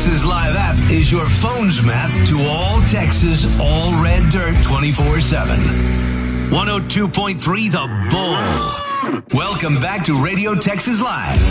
Texas Live app is your phone's map to all Texas, all red dirt 24/7. 102.3 The Bull. Welcome back to Radio Texas Live.